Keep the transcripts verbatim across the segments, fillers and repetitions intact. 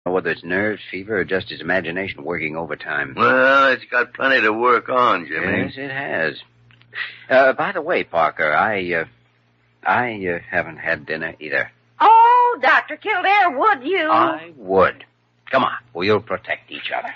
Whether it's nerves, fever, or just his imagination working overtime. Well, it's got plenty to work on, Jimmy. Yes, it has. Uh, by the way, Parker, I, uh, I uh, haven't had dinner either. Oh, Doctor Kildare, would you? I would. Come on, we'll protect each other.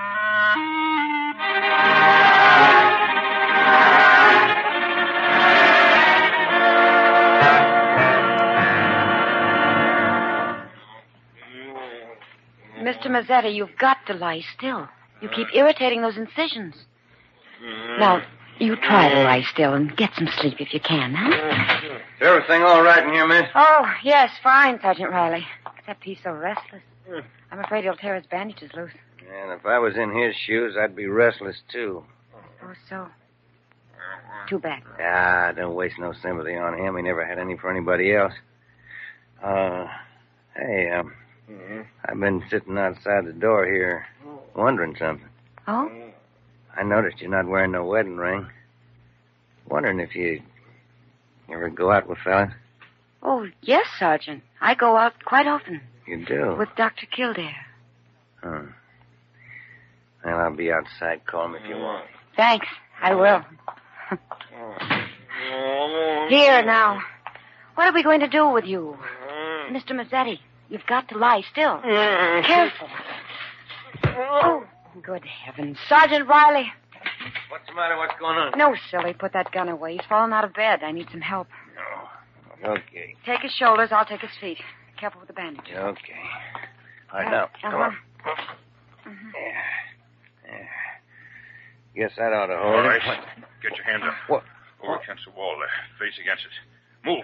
Mister Mazzetti, you've got to lie still. You keep irritating those incisions. Now, you try to lie still and get some sleep if you can, huh? Is everything all right in here, miss? Oh, yes, fine, Sergeant Riley. Except he's so restless. I'm afraid he'll tear his bandages loose. And if I was in his shoes, I'd be restless, too. Oh, so. Too bad. Ah, don't waste no sympathy on him. He never had any for anybody else. Uh, hey, um, mm-hmm. I've been sitting outside the door here wondering something. Oh? I noticed you're not wearing no wedding ring. Wondering if you ever go out with fellas. Oh, yes, Sergeant. I go out quite often. You do? With Doctor Kildare. Huh. Well, I'll be outside. Call me if you want. Thanks. I will. Here, now. What are we going to do with you? Mister Mazzetti, you've got to lie still. Careful. Oh, good heavens. Sergeant Riley. What's the matter? What's going on? No, silly. Put that gun away. He's fallen out of bed. I need some help. No. Okay. Take his shoulders. I'll take his feet. Careful with the bandage. Okay. All right, now. Uh-huh. Come on. Uh-huh. Yeah. Yeah. Guess that ought to hold All it. right. What? Get your hands up. What? Over against the wall there. Face against it. Move.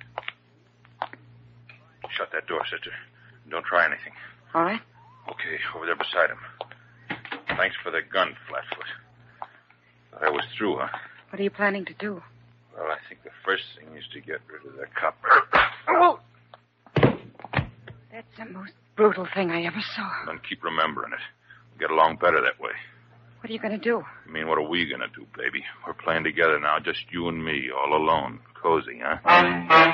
Shut that door, sister. Don't try anything. All right. Okay, over there beside him. Thanks for the gun, Flatfoot. Thought I was through, huh? What are you planning to do? Well, I think the first thing is to get rid of the cop. Oh! That's the most brutal thing I ever saw. Then keep remembering it. We'll get along better that way. What are you going to do? I mean, what are we going to do, baby? We're playing together now, just you and me, all alone. Cozy, huh?